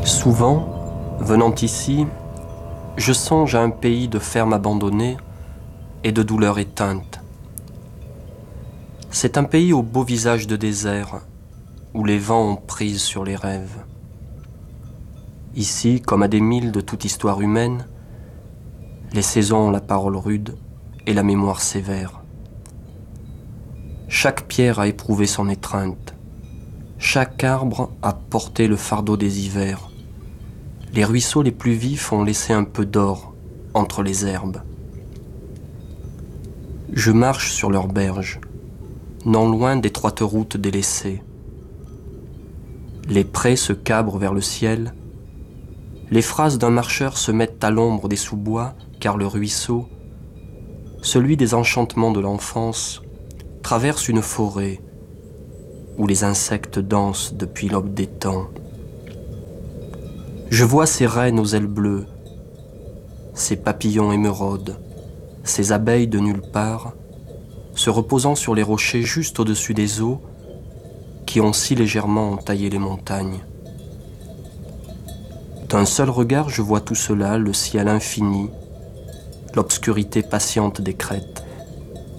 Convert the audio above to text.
Souvent, venant ici, je songe à un pays de fermes abandonnées et de douleurs éteintes. C'est un pays au beau visage de désert, où les vents ont prise sur les rêves. Ici, comme à des milles de toute histoire humaine, les saisons ont la parole rude et la mémoire sévère. Chaque pierre a éprouvé son étreinte. Chaque arbre a porté le fardeau des hivers. Les ruisseaux les plus vifs ont laissé un peu d'or entre les herbes. Je marche sur leurs berges, non loin d'étroites routes délaissées. Les prés se cabrent vers le ciel. Les phrases d'un marcheur se mettent à l'ombre des sous-bois, car le ruisseau, celui des enchantements de l'enfance, traverse une forêt où les insectes dansent depuis l'aube des temps. Je vois ces reines aux ailes bleues, ces papillons émeraudes, ces abeilles de nulle part, se reposant sur les rochers juste au-dessus des eaux qui ont si légèrement entaillé les montagnes. D'un seul regard, je vois tout cela, le ciel infini, l'obscurité patiente des crêtes,